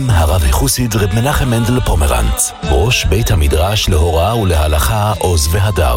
הרב החוסיד רב מנחם מנדל פומרנץ, ראש בית המדרש להוראה ולהלכה עוז והדר.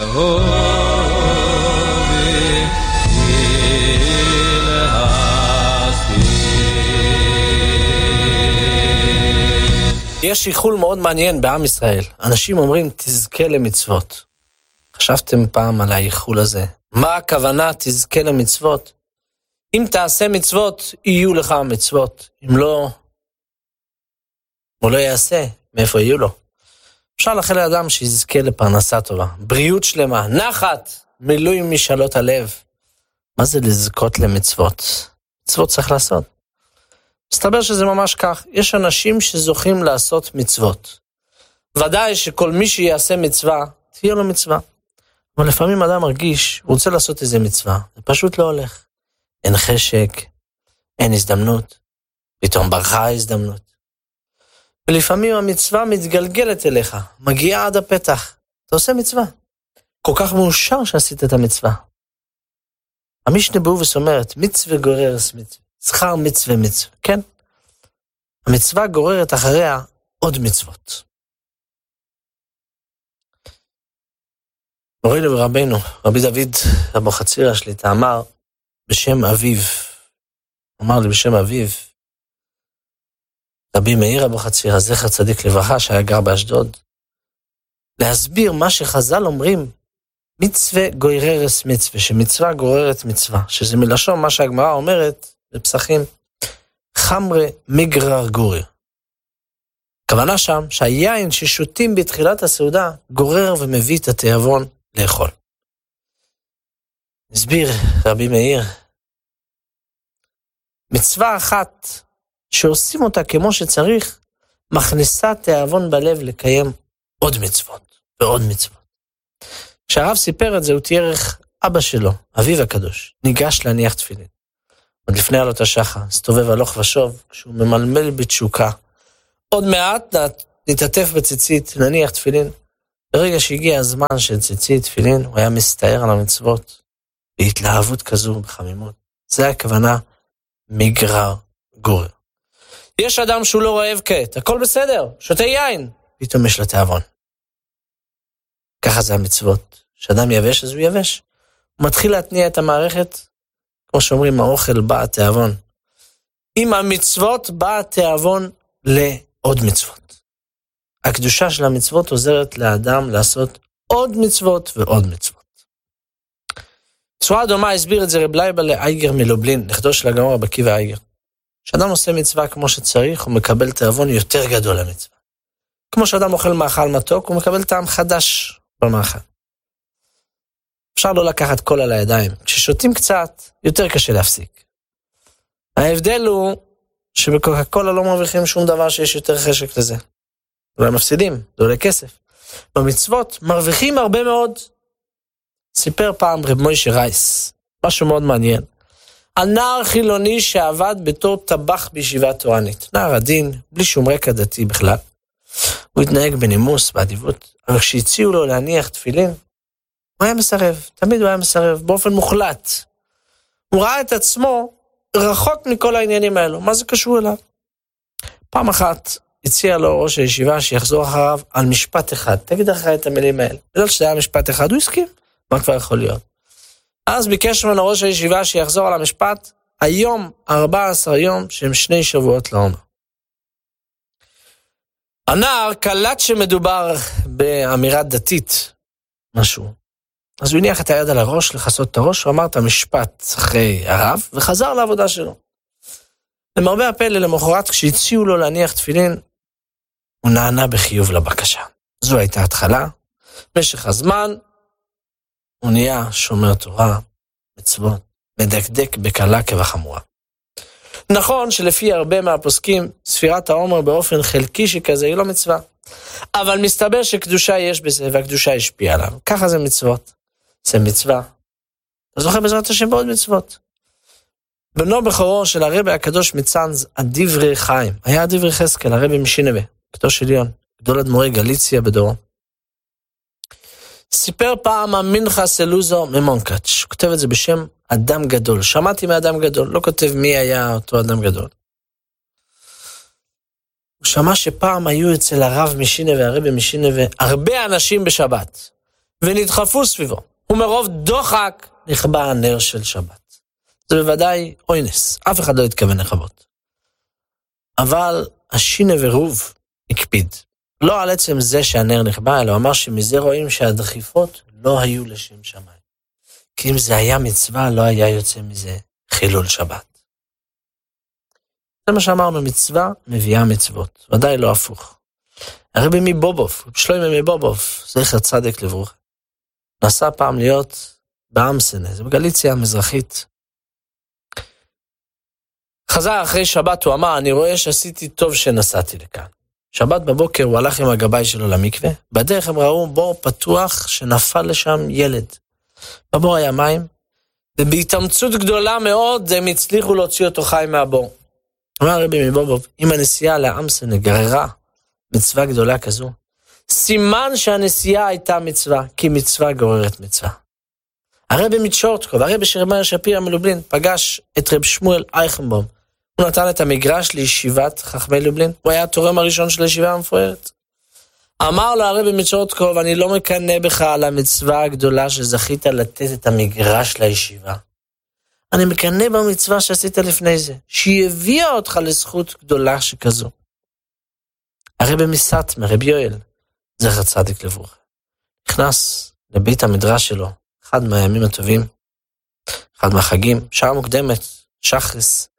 יש איחול מאוד מעניין בעם ישראל. אנשים אומרים תזכה למצוות. חשבתם פעם על האיחול הזה? מה הכוונה תזכה למצוות? אם תעשה מצוות, יהיו לך מצוות. אם לא, הוא לא יעשה, מאיפה יהיו לו? אפשר לאחל לאדם שיזכה לפרנסה טובה, בריאות שלמה, נחת, מילוי משאלות הלב. מה זה לזכות למצוות? מצוות צריך לעשות. מסתבר שזה ממש כך. יש אנשים שזוכים לעשות מצוות. ודאי שכל מי שיעשה מצווה, תהיה לו מצווה. אבל לפעמים אדם מרגיש, הוא רוצה לעשות איזה מצווה, זה פשוט לא הולך. אין חשק, אין הזדמנות, פתאום ברכה ההזדמנות. ולפעמים המצווה מתגלגלת אליך, מגיעה עד הפתח. אתה עושה מצווה. כל כך מאושר שעשית את המצווה. המשנה באובס אומרת, מצווה גוררת מצווה. שכר מצווה מצווה, כן? המצווה גוררת אחריה עוד מצוות. מורינו ורבינו, רבי דוד אבוחצירא שליט"א אמר בשם אביו, אמר לי בשם אביו, רבי מאיר אבוחצירא, זכר צדיק לברכה, שהיה גר באשדוד, להסביר מה שחז"ל אומרים, מצווה גוררת מצווה, שמצווה גוררת מצווה, שזה מלשון מה שהגמרא אומרת בפסחים, חמרה מגרר גורר. הכוונה שם שהיין ששותים בתחילת הסעודה גורר ומביא את התיאבון לאכול. הסביר רבי מאיר, מצווה אחת שעושים אותה כמו שצריך, מכניסה תיאבון בלב לקיים עוד מצוות ועוד מצוות. כשהרב סיפר את זה, הוא תיאר איך אבא שלו, אביו הקדוש, ניגש להניח תפילין. עוד לפני עלות השחר, הסתובב הלוך ושוב, כשהוא ממלמל בתשוקה. עוד מעט נתעטף בציצית, נניח תפילין. ברגע שהגיע הזמן של ציצית תפילין, הוא היה מסתער על המצוות, בהתלהבות כזו, בחמימות. זה הכוונה מגרר גורר. יש אדם שהוא לא רעב כעת, הכל בסדר, שותה יין, פתאום יש לו תיאבון. ככה זה המצוות. כשאדם יבש, אז הוא יבש. הוא מתחיל להתניע את המערכת, כמו שאומרים, האוכל בא התיאבון. עם המצוות בא התיאבון לעוד מצוות. הקדושה של המצוות עוזרת לאדם לעשות עוד מצוות ועוד מצוות. צורה דומה הסביר את זה רב לייבל לאייגר מלובלין, נכדו של הגמרא רבי עקיבא אייגר. כשאדם עושה מצווה כמו שצריך, הוא מקבל תיאבון יותר גדול למצווה. כמו שאדם אוכל מאכל מתוק, הוא מקבל טעם חדש במאכל. אפשר לא לקחת קולה לידיים. כששותים קצת, יותר קשה להפסיק. ההבדל הוא שבקוקה קולה לא מרוויחים שום דבר שיש יותר חשק לזה. אולי מפסידים, זה עולה כסף. במצוות מרוויחים הרבה מאוד. סיפר פעם רב מוישה רייס, משהו מאוד מעניין. על נער חילוני שעבד בתור טבח בישיבה תורנית. נער עדין, בלי שום רקע דתי בכלל. הוא התנהג בנימוס, באדיבות. אבל כשהציעו לו להניח תפילין, הוא היה מסרב, תמיד הוא היה מסרב, באופן מוחלט. הוא ראה את עצמו רחוק מכל העניינים האלו. מה זה קשור אליו? פעם אחת הציע לו ראש הישיבה שיחזור אחריו על משפט אחד. תגיד אחרי את המילים האלה. בגלל שזה היה משפט אחד, הוא הסכים. מה כבר יכול להיות? אז ביקש ממנו ראש הישיבה שיחזור על המשפט, היום 14 יום שהם 2 שבועות לעומר. הנער קלט שמדובר באמירה דתית, משהו. אז הוא הניח את היד על הראש, לחסות את הראש, הוא אמר את המשפט אחרי הרב, וחזר לעבודה שלו. למרבה הפלא, למחרת, כשהציעו לו להניח תפילין, הוא נענה בחיוב לבקשה. זו הייתה התחלה. במשך הזמן, הוא נהיה שומר תורה, מצוות, מדקדק בקלה כבחמורה. נכון שלפי הרבה מהפוסקים, ספירת העומר באופן חלקי שכזה היא לא מצווה. אבל מסתבר שקדושה יש בזה, והקדושה השפיעה עליו. ככה זה מצוות. זה מצווה. אתה זוכר בעזרת השם בעוד מצוות. בנו בכורו של הרבי הקדוש מצאנז, הדברי חיים. היה הדברי חזקאל, הרבי משינבה, קדוש עליון, גדול אדמו"רי גליציה בדורו. סיפר פעם המנחה סלוזו ממונקאץ', הוא כותב את זה בשם אדם גדול. שמעתי מאדם גדול, לא כותב מי היה אותו אדם גדול. הוא שמע שפעם היו אצל הרב משינבה והרבי משינבה הרבה אנשים בשבת, ונדחפו סביבו, ומרוב דוחק נכבה הנר של שבת. זה בוודאי אוינס, אף אחד לא התכוון לכבות. אבל השינבה רוב הקפיד. לא על עצם זה שהנר נכבה, אלא הוא אמר שמזה רואים שהדחיפות לא היו לשם שמיים. כי אם זה היה מצווה, לא היה יוצא מזה חילול שבת. זה מה שאמרנו, מצווה מביאה מצוות, ודאי לא הפוך. הרבי מבובוב, שלמה מבובוב, זכר צדק לברוך, נסע פעם להיות באמסנה, זה בגליציה המזרחית. חזר אחרי שבת, הוא אמר, אני רואה שעשיתי טוב שנסעתי לכאן. שבת בבוקר הוא הלך עם הגבאי שלו למקווה, בדרך הם ראו בור פתוח שנפל לשם ילד. בבור היה מים, ובהתאמצות גדולה מאוד הם הצליחו להוציא אותו חי מהבור. אמר הרבי מבובוב, אם הנסיעה לאמסנה גררה מצווה גדולה כזו, סימן שהנסיעה הייתה מצווה, כי מצווה גוררת מצווה. הרבי מצ'ורטקוב, הרבי שרמיה שפירא מלובלין, פגש את רב שמואל אייכנבום, הוא נתן את המגרש לישיבת חכמי לובלין, הוא היה התורם הראשון של הישיבה המפוארת. אמר לו הרבי מצ'ורטקוב, אני לא מקנא בך על המצווה הגדולה שזכית לתת את המגרש לישיבה. אני מקנא במצווה שעשית לפני זה, שהיא הביאה אותך לזכות גדולה שכזו. הרבי מסטמא, רבי יואל, זכר צדיק לברוך, נכנס לבית המדרש שלו, אחד מהימים הטובים, אחד מהחגים, שעה מוקדמת, שחרס.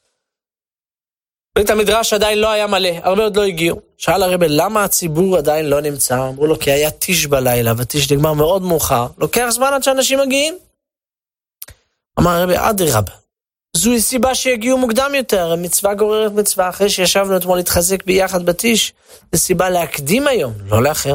בית המדרש עדיין לא היה מלא, הרבה עוד לא הגיעו. שאל הרבי, למה הציבור עדיין לא נמצא? אמרו לו, כי היה טיש בלילה, והטיש נגמר מאוד מאוחר. לוקח זמן עד שאנשים מגיעים? אמר הרבי, אדרבה, זוהי סיבה שיגיעו מוקדם יותר, המצווה גוררת מצווה, אחרי שישבנו אתמול להתחזק ביחד בטיש, זה סיבה להקדים היום, לא לאחר.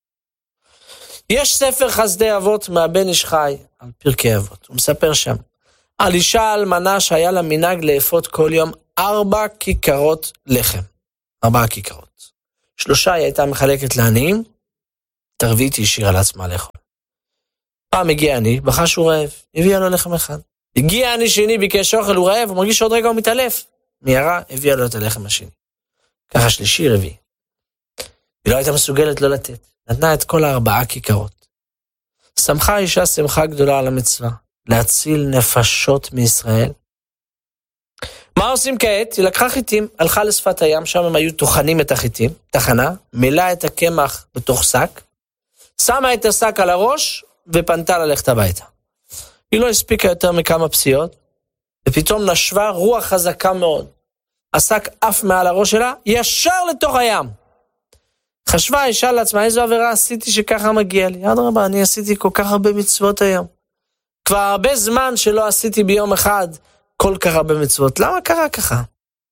יש ספר חסדי אבות מהבן איש חי, על פרקי אבות, הוא מספר שם, על אישה אלמנה שהיה לה מנהג לאפות כל יום 4 כיכרות לחם, 4 כיכרות. 3 היא הייתה מחלקת לעניים, את הרביעית היא השאירה לעצמה לאכול. פעם הגיע אני, בחש שהוא רעב, הביאה לו לחם אחד. הגיע אני שני, ביקש אוכל, הוא רעב, הוא מרגיש שעוד רגע הוא מתעלף. מיהרה, הביאה לו את הלחם השני. ככה שלישי רביעי. היא לא הייתה מסוגלת לא לתת. נתנה את כל 4 כיכרות. שמחה האישה שמחה גדולה על המצווה, להציל נפשות מישראל. מה עושים כעת? היא לקחה חיטים, הלכה לשפת הים, שם הם היו טוחנים את החיטים, תחנה, מילאה את הקמח בתוך שק, שמה את השק על הראש, ופנתה ללכת הביתה. היא לא הספיקה יותר מכמה פסיעות, ופתאום נשבה רוח חזקה מאוד. השק עף מעל הראש שלה, ישר לתוך הים. חשבה האישה לעצמה, איזו עבירה עשיתי שככה מגיע לי? אדרבה, אני עשיתי כל כך הרבה מצוות היום. כבר הרבה זמן שלא עשיתי ביום אחד כל כך הרבה מצוות. למה קרה ככה?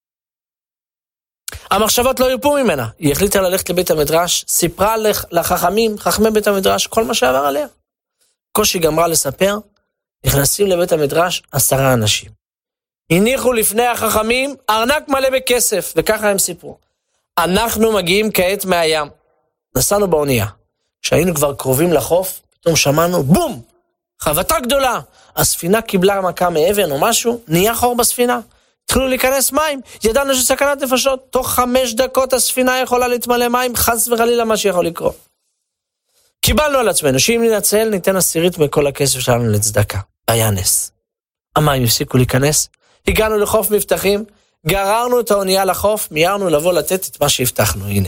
המחשבות לא ירפו ממנה. היא החליטה ללכת לבית המדרש, סיפרה לחכמים, חכמי בית המדרש, כל מה שעבר עליה. קושי גמרה לספר, נכנסים לבית המדרש 10 אנשים. הניחו לפני החכמים ארנק מלא בכסף, וככה הם סיפרו. אנחנו מגיעים כעת מהים. נסענו באונייה. כשהיינו כבר קרובים לחוף, פתאום שמענו, בום! חבטה גדולה. הספינה קיבלה מכה מאבן או משהו, נהיה חור בספינה. התחילו להיכנס מים, ידענו שסכנת נפשות. תוך 5 דקות הספינה יכולה להתמלא מים, חס וחלילה מה שיכול לקרות. קיבלנו על עצמנו, שאם ננצל, ניתן 10 מכל הכסף שלנו לצדקה. היה נס. המים הפסיקו להיכנס, הגענו לחוף מבטחים, גררנו את האונייה לחוף, מיירנו לבוא לתת את מה שהבטחנו, הנה.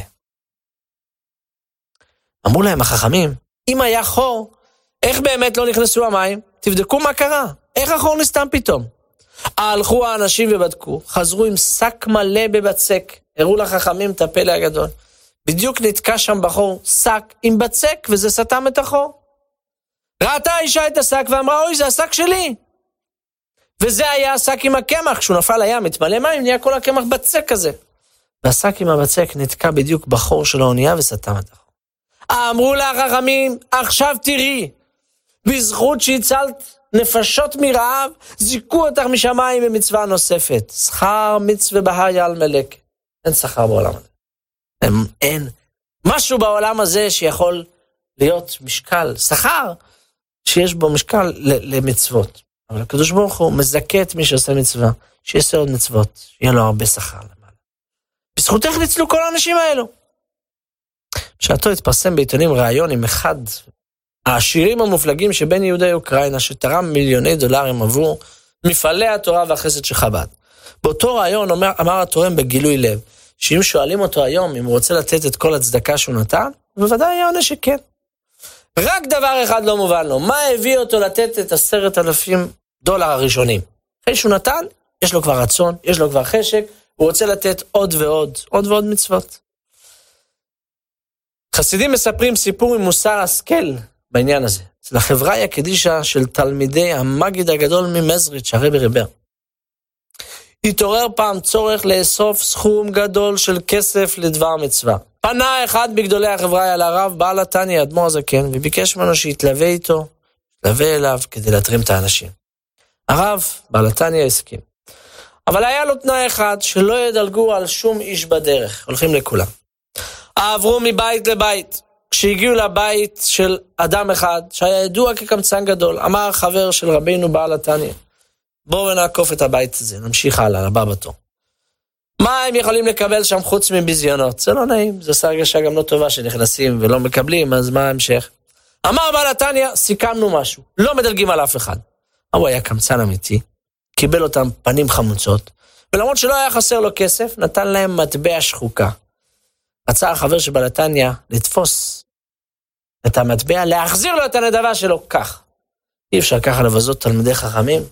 אמרו להם החכמים, אם היה חור, איך באמת לא נכנסו המים? תבדקו מה קרה, איך החור נסתם פתאום? הלכו האנשים ובדקו, חזרו עם שק מלא בבצק, הראו לחכמים את הפלא הגדול. בדיוק נתקע שם בחור שק עם בצק, וזה סתם את החור. ראתה האישה את השק ואמרה, אוי, זה השק שלי. וזה היה השק עם הקמח, כשהוא נפל לים, התמלא מים, נהיה כל הקמח בצק כזה. והשק עם הבצק נתקע בדיוק בחור של האונייה וסתם את החור. אמרו לה החכמים, עכשיו תראי, בזכות שהצלת נפשות מרעב, זיקו אותך משמיים במצווה נוספת. שכר מצווה בהיה על מלך. אין שכר בעולם הזה. אין משהו בעולם הזה שיכול להיות משקל, שכר, שיש בו משקל למצוות. אבל הקדוש ברוך הוא מזכה את מי שעושה מצווה, שיעשה עוד מצוות, שיהיה לו הרבה שכר למעלה. בזכותך ניצלו כל האנשים האלו. בשעתו התפרסם בעיתונים ראיון עם אחד העשירים המופלגים שבין יהודי אוקראינה, שתרם מיליוני דולרים עבור מפעלי התורה והחסד של חב"ד. באותו ראיון אמר התורם בגילוי לב, שאם שואלים אותו היום אם הוא רוצה לתת את כל הצדקה שהוא נתן, בוודאי היה עונה שכן. רק דבר אחד לא מובן לו, מה הביא אותו לתת את $10,000 הראשונים? אחרי שהוא נתן, יש לו כבר רצון, יש לו כבר חשק, הוא רוצה לתת עוד ועוד מצוות. חסידים מספרים סיפור עם מוסר השכל בעניין הזה. אצל החברה הקדישה של תלמידי המגיד הגדול ממזריץ', הרבי ריבר. התעורר פעם צורך לאסוף סכום גדול של כסף לדבר מצווה. פנה אחד בגדולי החברה אל הרב בעל התניא, אדמו"ר הזקן, וביקש ממנו שיתלווה איתו, יתלווה אליו כדי להתרים את האנשים. הרב בעל התניא הסכים. אבל היה לו תנאי אחד, שלא ידלגו על שום איש בדרך, הולכים לכולם. עברו מבית לבית. כשהגיעו לבית של אדם אחד, שהיה ידוע כקמצן גדול, אמר חבר של רבינו בעל התניא, בואו נעקוף את הבית הזה, נמשיך הלאה, לבא בתור. מה הם יכולים לקבל שם חוץ מבזיונות? זה לא נעים, זה הרגשה גם לא טובה שנכנסים ולא מקבלים, אז מה ההמשך? אמר בעל התניא, סיכמנו משהו, לא מדלגים על אף אחד. הוא היה קמצן אמיתי, קיבל אותם פנים חמוצות, ולמרות שלא היה חסר לו כסף, נתן להם מטבע שחוקה. רצה החבר של בעל התניא לתפוס את המטבע, להחזיר לו את הנדבה שלו כך. אי אפשר ככה לבזות תלמידי חכמים.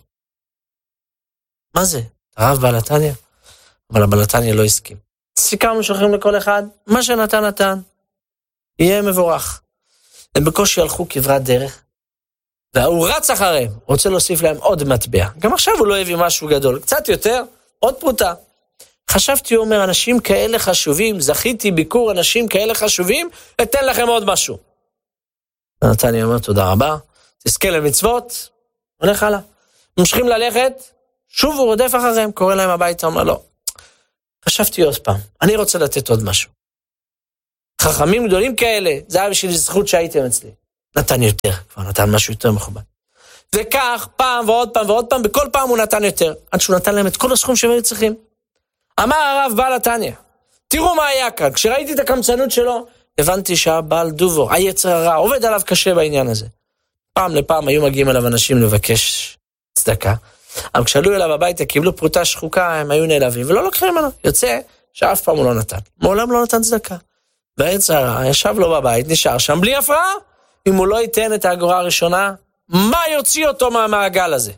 מה זה? הרב בעל התניא? אבל בעל התניא לא הסכים. סיכמנו שולחים לכל אחד, מה שנתן, יהיה מבורך. הם בקושי הלכו כברת דרך, והוא רץ אחריהם, רוצה להוסיף להם עוד מטבע. גם עכשיו הוא לא הביא משהו גדול, קצת יותר, עוד פרוטה. חשבתי, הוא אומר, אנשים כאלה חשובים, זכיתי ביקור אנשים כאלה חשובים, אתן לכם עוד משהו. נתניה אומר, תודה רבה, תזכה למצוות, הולך הלאה. ממשיכים ללכת, שוב הוא רודף אחריהם, קורא להם הביתה, אומר, לא. חשבתי עוד פעם, אני רוצה לתת עוד משהו. חכמים גדולים כאלה, זה היה בשביל זכות שהייתם אצלי. נתן יותר, כבר נתן משהו יותר מכובד. וכך, פעם ועוד פעם, בכל פעם הוא נתן יותר, עד שהוא נתן להם את כל הסכום שהם היו צריכים. אמר הרב בעל התניא, תראו מה היה כאן, כשראיתי את הקמצנות שלו, הבנתי שהבעל דובו, היצר הרע, עובד עליו קשה בעניין הזה. פעם לפעם היו מגיעים אליו אנשים לבקש צדקה, אבל כשעלו אליו הביתה, קיבלו פרוטה שחוקה, הם היו נעלבים, ולא לוקחים ממנו. יוצא שאף פעם הוא לא נתן. מעולם לא נתן צדקה. והיצר הרע ישב לו בבית, נשאר שם בלי הפרעה. אם הוא לא ייתן את האגורה הראשונה, מה יוציא אותו מהמעגל הזה?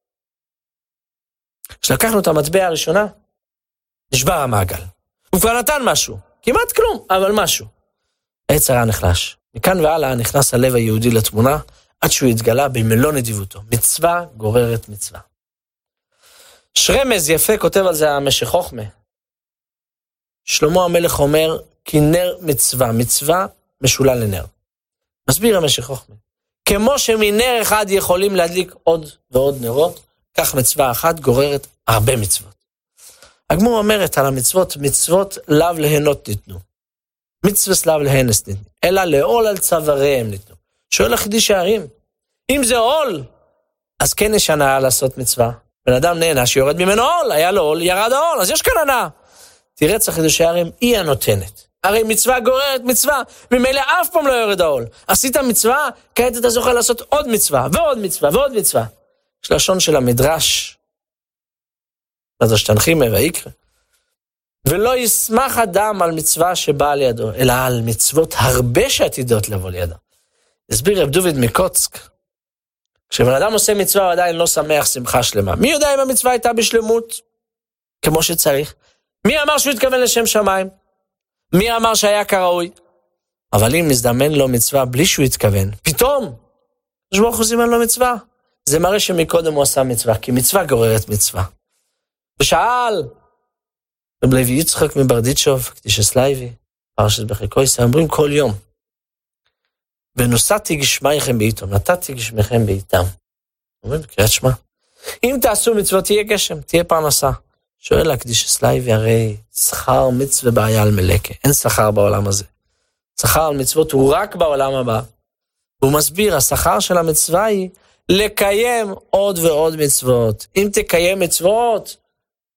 כשלקחנו את המטבע הראשונה, נשבר המעגל. הוא כבר נתן משהו. כמעט כלום, אבל משהו. היצר הרע נחלש. מכאן והלאה נכנס הלב היהודי לתמונה, עד שהוא התגלה במלוא נדיבותו. מצווה גוררת מצווה. שרמז יפה כותב על זה המשך חוכמה. שלמה המלך אומר, כי נר מצווה, מצווה משולה לנר. מסביר המשך חוכמה. כמו שמנר אחד יכולים להדליק עוד ועוד נרות, כך מצווה אחת גוררת הרבה מצוות. הגמור אומרת על המצוות, מצוות לאו להנות ניתנו. מצווה לאו להנס ניתנו. אלא לעול על צוואריהם ניתנו. שואל החידוש הערים, אם זה עול, אז כן יש הנאה לעשות מצווה. בן אדם נהנה שיורד ממנו עול, היה לו עול, ירד העול, אז יש כאן הנאה. תירץ החידוש הערים, היא הנותנת. הרי מצווה גוררת מצווה, ממילא אף פעם לא יורד העול. עשית מצווה, כעת אתה זוכה לעשות עוד מצווה, ועוד מצווה, ועוד מצווה. יש לשון של המדרש, מדרש תנחימה ויקרא. ולא ישמח אדם על מצווה שבאה לידו, אלא על מצוות הרבה שעתידות לבוא לידו. הסביר רב דוד מקוצק, כשבן אדם עושה מצווה, הוא עדיין לא שמח שמחה שלמה. מי יודע אם המצווה הייתה בשלמות, כמו שצריך? מי אמר שהוא התכוון לשם שמיים? מי אמר שהיה כראוי? אבל אם מזדמן לו מצווה בלי שהוא התכוון, פתאום, ברוך הוא זימן לו מצווה. זה מראה שמקודם הוא עשה מצווה, כי מצווה גוררת מצווה. ושאל, רב לוי יצחק מברדיצ'וב, קדיש אסלייבי, פרשת בחיקויסא, אומרים כל יום, ונוסעתי גשמייכם בעיתם, נתתי גשמייכם בעיתם. אומרים בקריאת שמע, אם תעשו מצוות תהיה גשם, תהיה פרנסה. שואל הקדיש אסלייבי, הרי שכר מצווה בעיה על מלאקה, אין שכר בעולם הזה. שכר על מצוות הוא רק בעולם הבא. והוא מסביר, השכר של המצווה היא לקיים עוד ועוד מצוות. אם תקיים מצוות,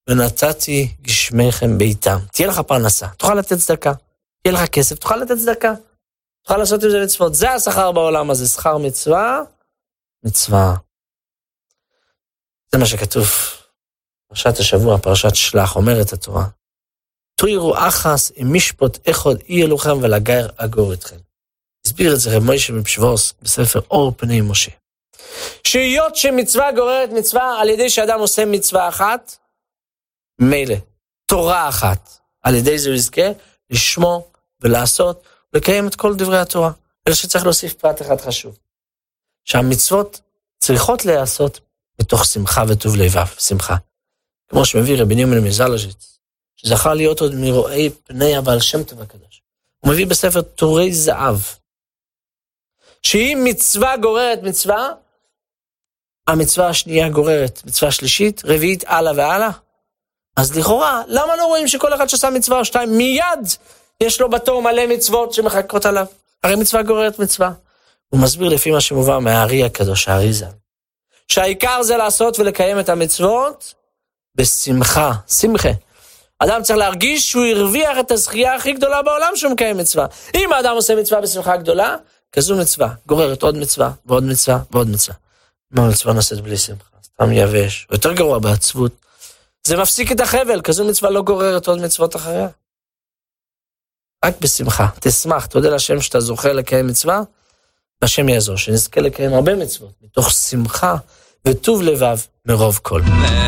ונתתי גשמיכם ביתם. תהיה לך פרנסה, תוכל לתת צדקה. תהיה לך כסף, תוכל לתת צדקה. תוכל לעשות עם זה מצוות. זה השכר בעולם הזה, שכר מצווה, מצווה. זה מה שכתוב. פרשת השבוע, פרשת שלח, אומרת התורה. תוירו אחס עם משפט אחד יהיה לכם ולגר אגור אתכם. הסביר את זה רב מוישה מבשבוס בספר אור פני משה. שהיות שמצווה גוררת מצווה על ידי שאדם עושה מצווה אחת, מילא, תורה אחת. על ידי זה הוא יזכה לשמור ולעשות ולקיים את כל דברי התורה. אלא שצריך להוסיף פרט אחד חשוב. שהמצוות צריכות להיעשות בתוך שמחה וטוב לבב, שמחה. כמו שמביא רבי נימון מזלז'יץ, שזכה להיות עוד מרואי פני הבעל שם טוב הקדוש. הוא מביא בספר תורי זהב, שאם מצווה גוררת מצווה, המצווה השנייה גוררת מצווה שלישית, רביעית הלאה והלאה. אז לכאורה, למה לא רואים שכל אחד שעשה מצווה או שתיים, מיד יש לו בתור מלא מצוות שמחכות עליו? הרי מצווה גוררת מצווה. הוא מסביר לפי מה שמובא מהארי הקדוש, האריזה, שהעיקר זה לעשות ולקיים את המצוות בשמחה, שמחה. אדם צריך להרגיש שהוא הרוויח את הזכייה הכי גדולה בעולם שהוא מקיים מצווה. אם האדם עושה מצווה בשמחה גדולה, כזו מצווה, גוררת עוד מצווה, ועוד מצווה, ועוד מצווה. מה המצווה נעשית בלי שמחה? סתם יבש, יותר גרוע בעצבות. זה מפסיק את החבל, כזו מצווה לא גוררת עוד מצוות אחריה. רק בשמחה, תשמח, תודה להשם שאתה זוכה לקיים מצווה, והשם יעזור, שנזכה לקיים הרבה מצוות, מתוך שמחה וטוב לבב מרוב כל.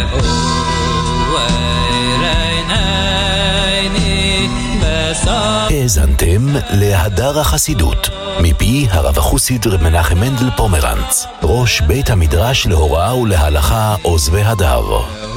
האזנתם להדר החסידות, מפי הרב החסיד רב מנחם מנדל פומרנץ, ראש בית המדרש להוראה ולהלכה עוז והדר.